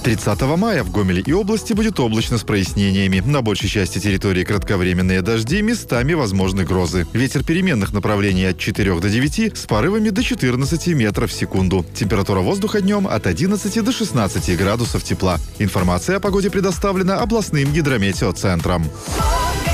30 мая в Гомеле и области будет облачно с прояснениями. На большей части территории кратковременные дожди, местами возможны грозы. Ветер переменных направлений от 4 до 9 с порывами до 14 метров в секунду. Температура воздуха днем от 11 до 16 градусов тепла. Информация о погоде предоставлена областным гидрометеоцентром.